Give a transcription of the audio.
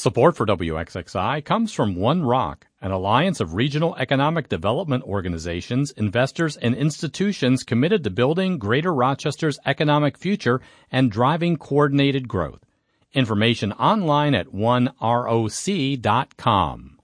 Support for WXXI comes from One Rock, an alliance of regional economic development organizations, investors, and institutions committed to building Greater Rochester's economic future and driving coordinated growth. Information online at oneroc.com.